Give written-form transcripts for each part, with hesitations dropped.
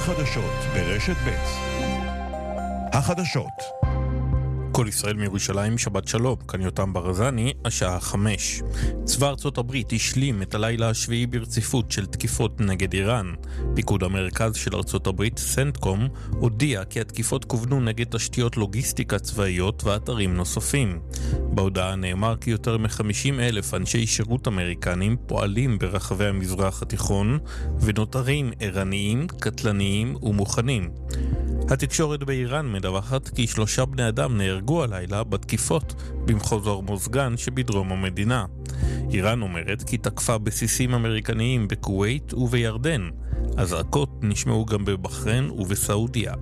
החדשות ברשת ב'. החדשות. כל ישראל מירושלים, שבת שלום, כאן יותם ברזני, השעה 5. צבא ארצות הברית השלים את הלילה השביעי ברציפות של תקיפות נגד איראן. פיקוד המרכז של ארצות הברית, סנטקום, הודיע כי התקיפות כוונו נגד תשתיות לוגיסטיקה צבאיות ואתרים נוספים. בהודעה נאמר כי יותר מ-50,000 אנשי שירות אמריקנים פועלים ברחבי המזרח התיכון ונותרים ערניים, קטלניים ומוכנים. התקשורת באיראן מדווחת כי 3 בני אדם נהרגו הלילה בתקיפות במחוז הורמוזגן שבדרום המדינה. איראן אומרת כי תקפה בסיסים אמריקניים בכווית ובירדן. אזעקות נשמעו גם בבחריין ובסעודיה.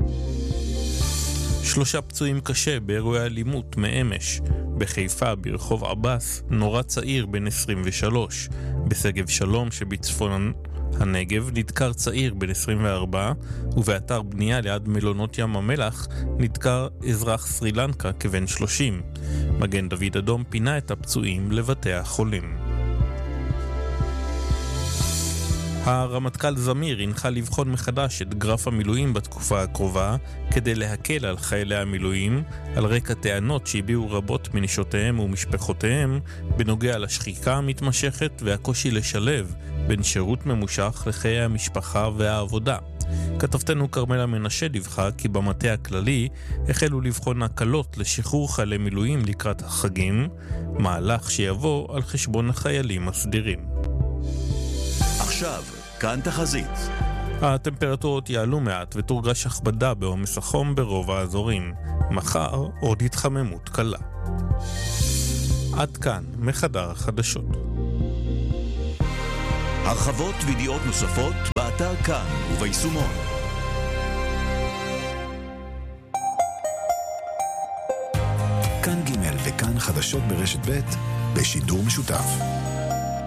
3 פצועים קשה באירועי אלימות מאמש. בחיפה ברחוב עבאס נורה צעיר בן 23. בשגב שלום שבצפון הנגב נדקר צעיר בן 24, ובאתר בנייה ליד מלונות ים המלח נדקר אזרח סרי לנקה כבן 30. מגן דוד אדום פינה את הפצועים לבתי החולים. הרמטכ"ל זמיר הנחה לבחון מחדש את גרף המילואים בתקופה הקרובה כדי להקל על חיילי המילואים על רקע טענות שהביעו רבות מנשותיהם ומשפחותיהם בנוגע לשחיקה המתמשכת והקושי לשלב בין שירות ממושך לחיי המשפחה והעבודה. כתבתנו קרמלה מנשה דיווחה כי במטה הכללי החלו לבחון הקלות לשחרור חיילי מילואים לקראת החגים, מהלך שיבוא על חשבון החיילים הסדירים. עכשיו, כאן תחזית. הטמפרטורות יעלו מעט ותורגש הכבדה בעומס החום ברוב האזורים. מחר עוד התחממות קלה. עד כאן מחדר החדשות. הרחבות וידיעות נוספות באתר כאן וביישומון. כאן ג' וכאן חדשות ברשת ב' בשידור משותף.